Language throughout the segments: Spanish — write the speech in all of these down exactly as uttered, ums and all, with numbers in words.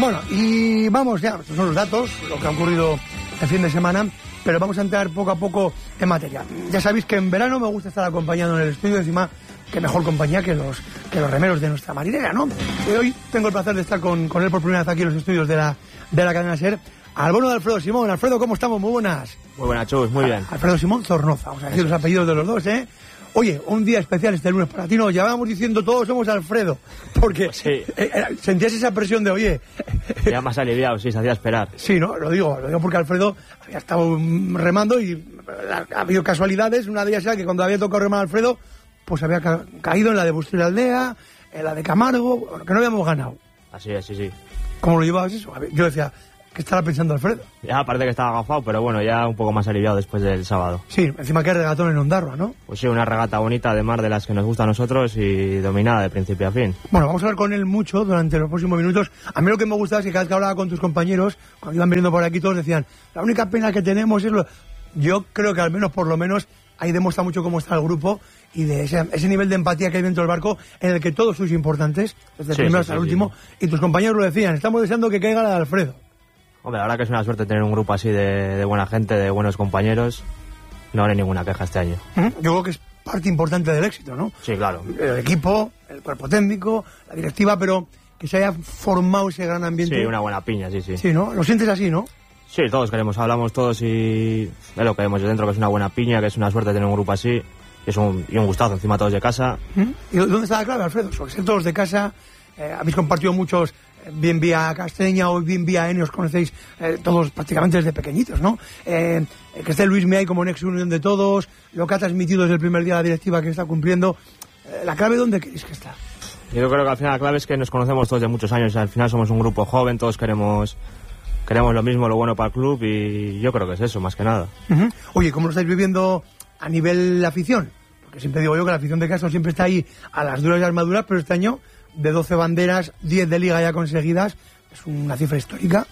Bueno, y vamos ya, estos son los datos, lo que ha ocurrido el fin de semana, pero vamos a entrar poco a poco en materia. Ya sabéis que en verano me gusta estar acompañado en el estudio, encima que mejor compañía que los que los remeros de nuestra marinera, ¿no? Y hoy tengo el placer de estar con, con él por primera vez aquí en los estudios de la, de la cadena SER, al bono de Alfredo Simón. Alfredo, ¿cómo estamos? Muy buenas. Muy buenas, Chus, muy bien. Alfredo Simón Zornoza, vamos a decir los apellidos de los dos, ¿eh? Oye, un día especial este lunes para ti, nos llevábamos diciendo todos somos Alfredo, porque pues sí. eh, sentías esa presión de, oye... Ya más aliviado, sí, se hacía esperar. Sí, no, lo digo, lo digo porque Alfredo había estado remando y ha habido casualidades, una de ellas era que cuando había tocado remar a Alfredo, pues había ca caído en la de Busturia Aldea, en la de Camargo, bueno, que no habíamos ganado. Así es, sí, sí. ¿Cómo lo llevabas eso? A ver, yo decía... ¿Qué estará pensando Alfredo? Ya, aparte que estaba agafado, pero bueno, ya un poco más aliviado después del sábado. Sí, encima que hay regatón en Ondarroa, ¿no? Pues sí, una regata bonita, además de las que nos gusta a nosotros y dominada de principio a fin. Bueno, vamos a hablar con él mucho durante los próximos minutos. A mí lo que me gustaba es que cada vez que hablaba con tus compañeros, cuando iban viniendo por aquí, todos decían, la única pena que tenemos es lo... Yo creo que al menos, por lo menos, ahí demuestra mucho cómo está el grupo y de ese, ese nivel de empatía que hay dentro del barco en el que todos sois importantes, desde el sí, primero sí, hasta el sí, último, sí. Y tus compañeros lo decían, estamos deseando que caiga la de Alfredo. Hombre, la verdad que es una suerte tener un grupo así de, de buena gente, de buenos compañeros. No hay ninguna queja este año. Yo creo que es parte importante del éxito, ¿no? Sí, claro. El equipo, el cuerpo técnico, la directiva, pero que se haya formado ese gran ambiente. Sí, una buena piña, sí, sí. Sí, ¿no? Lo sientes así, ¿no? Sí, todos queremos, hablamos todos y es lo que vemos dentro, que es una buena piña, que es una suerte tener un grupo así. Y es un, y un gustazo, encima todos de casa. ¿Y dónde está la clave, Alfredo? Sobre ser todos de casa, eh, habéis compartido muchos... bien vía Castreña o bien vía N, os conocéis eh, todos prácticamente desde pequeñitos, ¿no? Eh, que esté Luis Meay como nexo unión de todos, lo que ha transmitido desde el primer día la directiva que está cumpliendo. Eh, ¿La clave dónde queréis que está? Yo creo que al final la clave es que nos conocemos todos de muchos años, al final somos un grupo joven, todos queremos queremos lo mismo, lo bueno para el club y yo creo que es eso, más que nada. Uh-huh. Oye, ¿cómo lo estáis viviendo a nivel de afición? Porque siempre digo yo que la afición de Castro siempre está ahí a las duras y las maduras, pero este año... de doce banderas, diez de liga ya conseguidas, es una cifra histórica,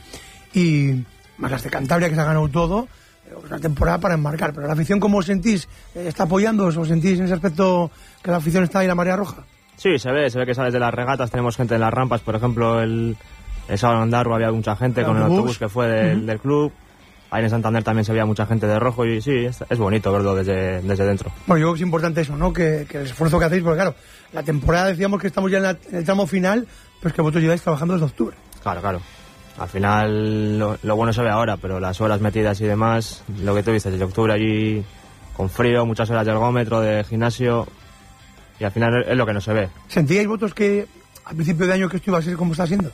y más las de Cantabria que se ha ganado todo, es una temporada para enmarcar. Pero la afición, ¿cómo os sentís? ¿Está apoyando? ¿Os sentís en ese aspecto que la afición está ahí la marea roja? Sí, se ve, se ve que sales de las regatas, tenemos gente en las rampas, por ejemplo, el, el sábado en Ondarroa había mucha gente el con autobús. el autobús que fue del, uh-huh. del club. Ahí en Santander también se veía mucha gente de rojo y sí, es, es bonito verlo desde, desde dentro. Bueno, yo creo que es importante eso, ¿no? Que, que el esfuerzo que hacéis, porque claro, la temporada decíamos que estamos ya en, la, en el tramo final, pues que vosotros lleváis trabajando desde octubre. Claro, claro. Al final lo, lo bueno se ve ahora, pero las horas metidas y demás, lo que tú dices, desde octubre allí con frío, muchas horas de ergómetro, de gimnasio, y al final es lo que no se ve. ¿Sentíais vosotros que al principio de año que esto iba a ser como está siendo?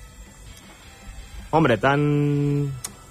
Hombre, tan...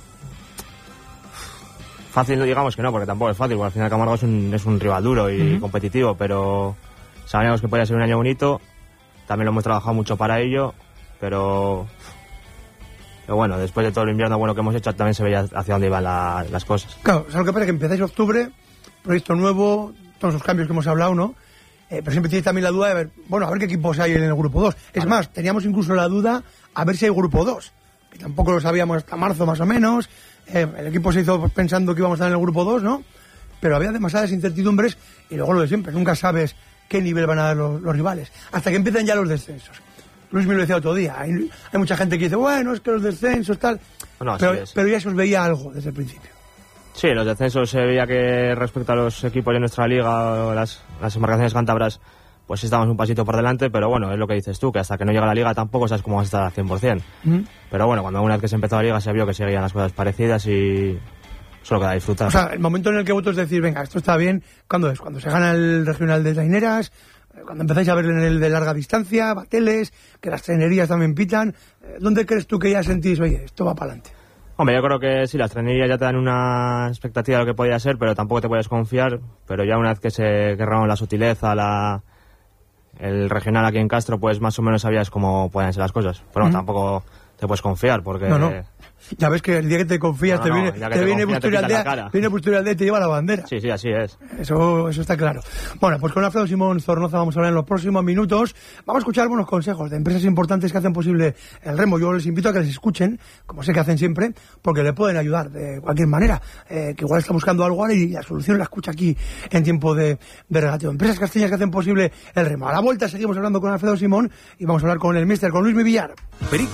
fácil digamos que no, porque tampoco es fácil, porque al final Camargo es un, es un rival duro y uh-huh. competitivo, pero sabíamos que podía ser un año bonito, también lo hemos trabajado mucho para ello, pero, pero bueno, después de todo el invierno bueno que hemos hecho, también se veía hacia dónde iban la, las cosas. Claro, o sea, lo que pasa es que empezáis octubre, proyecto nuevo, todos los cambios que hemos hablado, ¿no? Eh, pero siempre tenéis también la duda de ver, bueno, a ver qué equipos hay en el grupo dos. Es vale. más, teníamos incluso la duda a ver si hay grupo dos, que tampoco lo sabíamos hasta marzo más o menos. Eh, el equipo se hizo pensando que íbamos a estar en el grupo dos, ¿no? Pero había demasiadas incertidumbres y luego lo de siempre, nunca sabes qué nivel van a dar los, los rivales, hasta que empiezan ya los descensos. Luis me lo decía otro día, hay, hay mucha gente que dice, bueno, es que los descensos, tal, no, pero, pero ya se os veía algo desde el principio. Sí, los descensos se veía que respecto a los equipos de nuestra liga, las, las embarcaciones cántabras, pues estamos un pasito por delante, pero bueno, es lo que dices tú, que hasta que no llega la liga tampoco sabes cómo vas a estar al cien por ciento. Mm. Pero bueno, cuando una vez que se empezó la liga se vio que seguían las cosas parecidas y solo queda disfrutar. O sea, el momento en el que vosotros decís, venga, esto está bien, ¿cuándo es? Cuando se gana el regional de traineras, cuando empezáis a ver en el de larga distancia, bateles, que las trainerías también pitan, ¿dónde crees tú que ya sentís, oye, esto va para adelante? Hombre, yo creo que sí, las trainerías ya te dan una expectativa de lo que podía ser, pero tampoco te puedes confiar, pero ya una vez que se querraron la sutileza, la... el regional aquí en Castro, pues más o menos sabías cómo pueden ser las cosas. Pero uh-huh. tampoco te puedes confiar, porque... No, no. Ya ves que el día que te confías, no, te, no, viene, te, te viene Busturia Aldea, viene Busturia Aldea y te lleva la bandera. Sí, sí, así es. Eso, eso está claro. Bueno, pues con Alfredo Simón Zornoza vamos a hablar en los próximos minutos. Vamos a escuchar algunos consejos de empresas importantes que hacen posible el remo. Yo les invito a que les escuchen, como sé que hacen siempre, porque le pueden ayudar de cualquier manera. Eh, que igual está buscando algo ahora y la solución la escucha aquí en tiempo de, de regateo. Empresas castellanas que hacen posible el remo. A la vuelta seguimos hablando con Alfredo Simón y vamos a hablar con el míster, con Luis Villar. Brick Construcción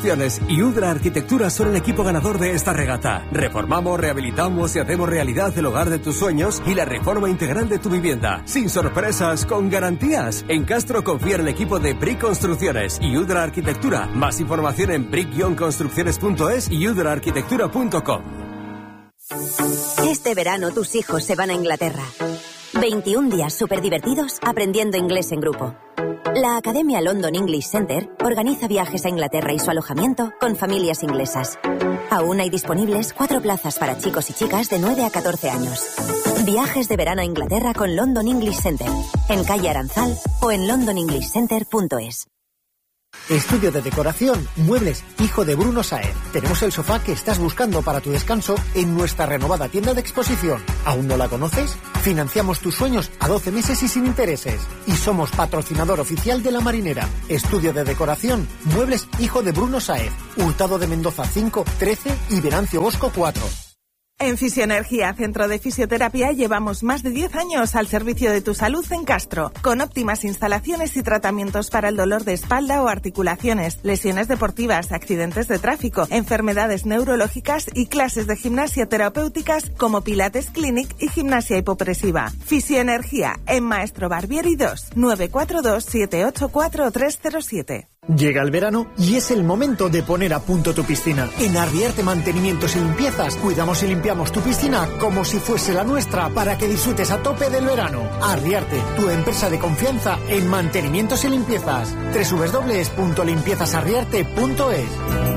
Construcciones y Udra Arquitectura son el equipo ganador de esta regata. Reformamos, rehabilitamos y hacemos realidad el hogar de tus sueños y la reforma integral de tu vivienda. Sin sorpresas, con garantías. En Castro confía en el equipo de Brick Construcciones y Udra Arquitectura. Más información en brick construcciones punto es y udra arquitectura punto com. Este verano tus hijos se van a Inglaterra. veintiún días súper divertidos aprendiendo inglés en grupo. La Academia London English Center organiza viajes a Inglaterra y su alojamiento con familias inglesas. Aún hay disponibles cuatro plazas para chicos y chicas de nueve a catorce años. Viajes de verano a Inglaterra con London English Center, en calle Aranzal o en london english center punto es. Estudio de decoración, muebles, hijo de Bruno Saez. Tenemos el sofá que estás buscando para tu descanso en nuestra renovada tienda de exposición. ¿Aún no la conoces? Financiamos tus sueños a doce meses y sin intereses. Y somos patrocinador oficial de La Marinera. Estudio de decoración, muebles, hijo de Bruno Saez. Hurtado de Mendoza cinco, trece y Venancio Bosco cuatro. En Fisioenergía, Centro de Fisioterapia, llevamos más de diez años al servicio de tu salud en Castro, con óptimas instalaciones y tratamientos para el dolor de espalda o articulaciones, lesiones deportivas, accidentes de tráfico, enfermedades neurológicas y clases de gimnasia terapéuticas como Pilates Clinic y gimnasia hipopresiva. Fisioenergía, en Maestro Barbieri dos, nueve cuatro dos, siete ocho cuatro, tres cero siete. Llega el verano y es el momento de poner a punto tu piscina. En Arriarte Mantenimientos y Limpiezas cuidamos y limpiamos tu piscina como si fuese la nuestra para que disfrutes a tope del verano. Arriarte, tu empresa de confianza en mantenimientos y limpiezas. doble u doble u doble u punto limpiezas arriarte punto es.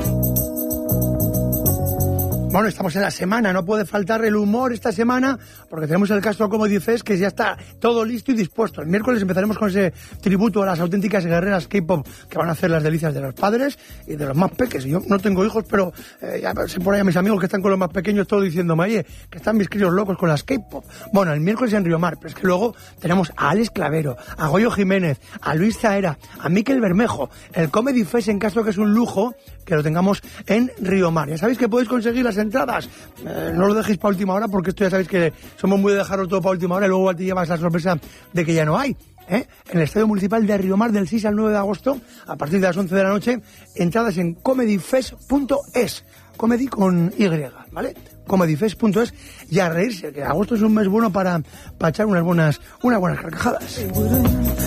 Bueno, estamos en la semana, no puede faltar el humor esta semana, porque tenemos el Castro Comedy Fest, que ya está todo listo y dispuesto. El miércoles empezaremos con ese tributo a las auténticas guerreras K-pop que van a hacer las delicias de los padres y de los más pequeños. Yo no tengo hijos, pero eh, ya sé por ahí a mis amigos que están con los más pequeños todo diciéndome, oye, que están mis críos locos con las K-pop. Bueno, el miércoles en Riomar, pero es que luego tenemos a Alex Clavero, a Goyo Jiménez, a Luis Zaera, a Miquel Bermejo. El Comedy Fest en Castro, que es un lujo que lo tengamos en Riomar. Ya sabéis que podéis conseguir las entradas, eh, no lo dejéis para última hora, porque esto ya sabéis que somos muy de dejarlo todo para última hora y luego te llevas la sorpresa de que ya no hay. ¿eh? En el Estadio Municipal de Riomar del seis al nueve de agosto, a partir de las once de la noche, entradas en comedyfest punto es, comedy con Y, ¿vale? comedyfest punto es, y a reírse, que agosto es un mes bueno para, para echar unas buenas, unas buenas carcajadas.